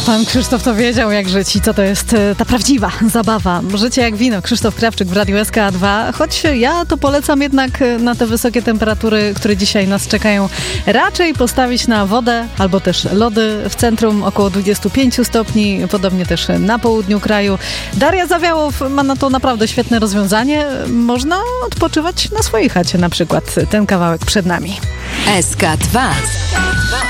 Pan Krzysztof to wiedział, jak żyć i co to jest ta prawdziwa zabawa. Życie jak wino. Krzysztof Krawczyk w Radiu SK2. Choć ja to polecam jednak na te wysokie temperatury, które dzisiaj nas czekają, raczej postawić na wodę albo też lody w centrum około 25 stopni, podobnie też na południu kraju. Daria Zawiałow ma na to naprawdę świetne rozwiązanie. Można odpoczywać na swojej chacie na przykład. Ten kawałek przed nami. SK2.